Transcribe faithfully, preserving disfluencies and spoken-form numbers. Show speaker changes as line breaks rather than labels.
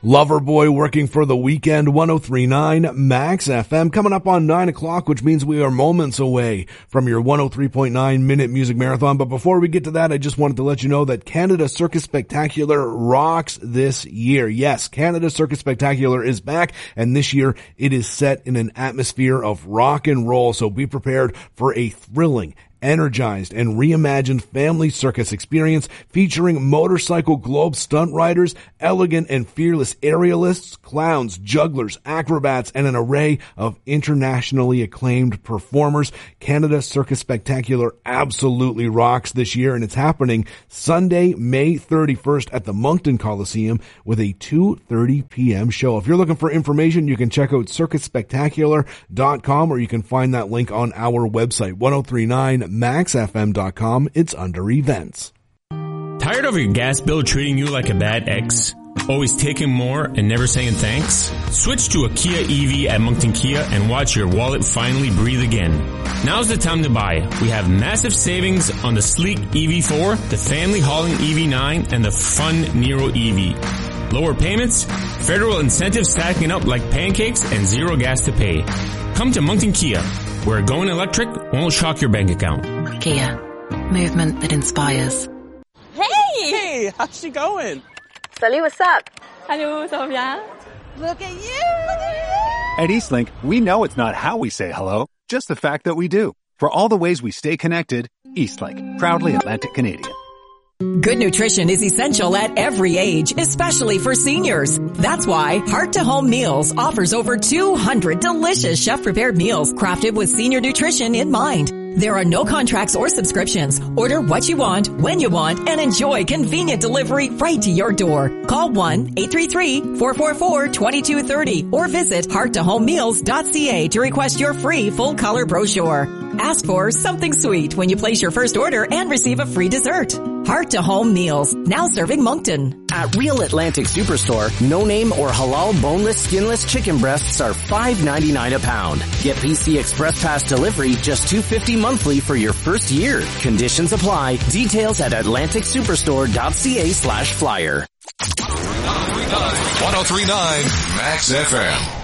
Loverboy working for the weekend, one oh three point nine Max F M. Coming up on nine o'clock, which means we are moments away from your one oh three point nine minute music marathon. But before we get to that, I just wanted to let you know that Canada Circus Spectacular rocks this year. Yes, Canada Circus Spectacular is back, and this year it is set in an atmosphere of rock and roll. So be prepared for a thrilling, energized, and reimagined family circus experience featuring motorcycle globe stunt riders, elegant and fearless aerialists, clowns, jugglers, acrobats, and an array of internationally acclaimed performers. Canada Circus Spectacular absolutely rocks this year, and it's happening Sunday, May thirty-first at the Moncton Coliseum with a two thirty p.m. show. If you're looking for information, you can check out circus spectacular dot com, or you can find that link on our website, one oh three point nine max f m dot com. It's under events.
Tired of your gas bill treating you like a bad ex? Always taking more and never saying thanks? Switch to a Kia E V at Moncton Kia and watch your wallet finally breathe again. Now's the time to buy. We have massive savings on the sleek E V four, the family hauling E V nine, and the fun Nero E V. Lower payments, federal incentives stacking up like pancakes, and zero gas to pay. Come to Moncton Kia, where going electric won't shock your bank account.
Kia, movement that inspires.
Hey! Hey, how's she going?
Salut, what's up?
Hello, ça va bien? Look at you! Look at
you! At Eastlink, we know it's not how we say hello, just the fact that we do. For all the ways we stay connected, Eastlink, proudly Atlantic Canadian.
Good nutrition is essential at every age, especially for seniors. That's why Heart to Home Meals offers over two hundred delicious chef-prepared meals crafted with senior nutrition in mind. There are no contracts or subscriptions. Order what you want, when you want, and enjoy convenient delivery right to your door. Call one eight three three, four four four, two two three zero or visit heart to home meals dot c a to request your free full-color brochure. Ask for something sweet when you place your first order and receive a free dessert. Heart to Home Meals, now serving Moncton.
At Real Atlantic Superstore, no-name or halal boneless, skinless chicken breasts are five ninety-nine a pound. Get P C Express Pass delivery just two fifty monthly for your first year. Conditions apply. Details at atlantic superstore dot c a slash flyer.
one oh three point nine Max F M.